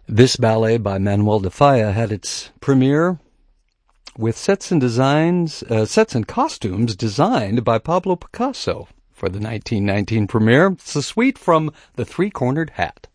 This ballet by Manuel de Falla had its premiere with sets and costumes designed by Pablo Picasso for the 1919 premiere. It's a suite from The Three-Cornered Hat.